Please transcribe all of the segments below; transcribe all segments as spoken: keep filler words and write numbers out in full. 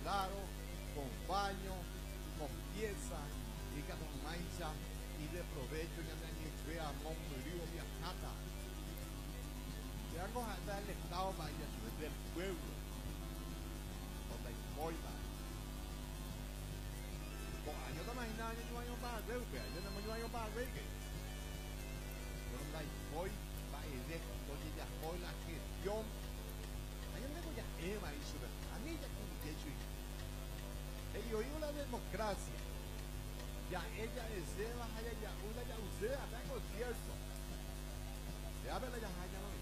claro, con baño, con pieza, y con mancha, y de provecho, y de a Monterío y a Cata. Ya no anda el Estado vaya del pueblo, donde hay boila. Con años de imaginar, yo no hay un bar, yo no hay un bar, donde hay boy, va y de, donde ya boy la gestión. Ahí no ya Eva y su a mí ya como que soy. Ellos oído la democracia. Ya ella desea, ya ya una ya usted, hasta el concierto. Ya ve la ya ya no.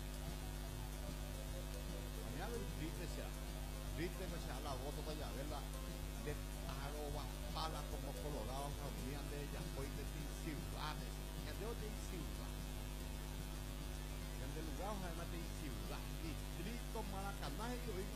A ver, triste sea, triste me sea la voz toda ya verla de arroba pala como colorado, reunían de ellas hoy de ciudades, y de otras ciudades. En el lugar además de ciudad, distrito Maracaná y hoy.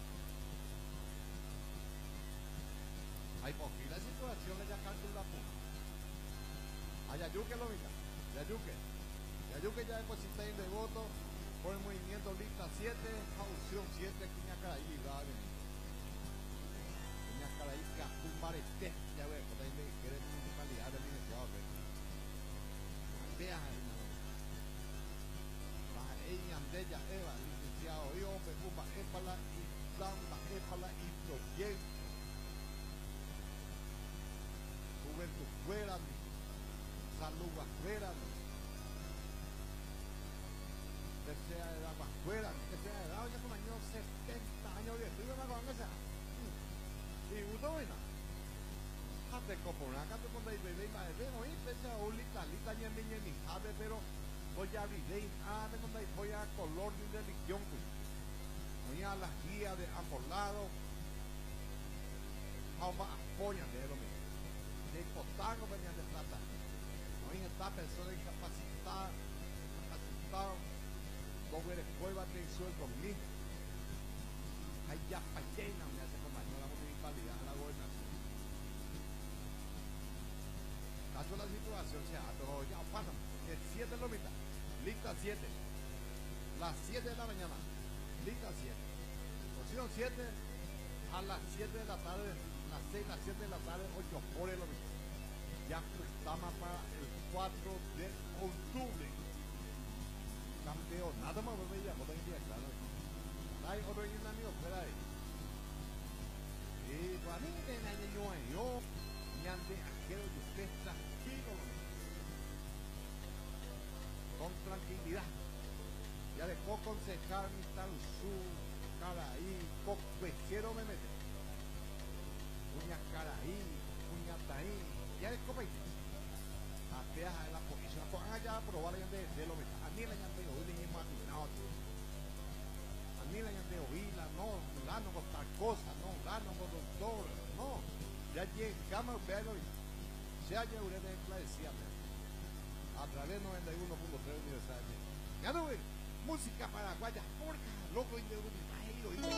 Hay poquita situación ya canto la punta. Ayayuque lo mira, Ayayuque, Ayayuque ya deposité en de voto. Por el movimiento lista siete, opción siete, Quiñacaraí, Quiñacaraí, Cajumbarete, ya ves, por ahí le quiere municipalidad del licenciado, vea, hermano, la ella, Andella, Eva, licenciado, yo, Pecumba, Épala, y Zamba, Épala, y Proyecto, Juventud, fuera, salud, fuera, que sea de edad afuera, que sea de edad ya como años setenta años de frío, una cosa esa. Y uno mira, jate copona, acá te pones ahí, bebé, va a ver, oye, pese a un lita, lita, ya me ni jade, pero voy a abrir, ah, te pones ahí, voy a color de religión, voy a las guías de ambos lados, vamos a apoyar de lo mismo. De costango venían de plata. Hoy esta persona incapacitada, incapacitada, como eres cueva te sueldo conmigo. Hay ya payena, me hace compañero la municipalidad, la gobernación. Caso la situación sea, pero ya pasa, el siete lo mitad, lista siete, las siete de la mañana, lista siete, opción siete, a las siete de la tarde, las seis, las siete de la tarde, ocho por el mismo. Ya estamos para el cuatro de octubre. Campeón, nada más me llamo, no tengo claro. Hay otro amigo, espera ahí. Y para mí, en el año yo, me ande aquello de usted tranquilo, con tranquilidad. Ya dejó aconsejar mi tal su cara ahí, copejero me mete. Uña cara ahí, uña ahí, ya dejó para ahí. Apeas a la posición, allá probar la de, de lo que a mí la llante oí, ni más no, a mí la llante oí, la no, la no con tal cosa, no, la no con doctor, no, ya llegamos a verlo, se haya una de decía, a través de noventa y uno punto tres universal, ya no ve, música paraguaya, porca, loco y de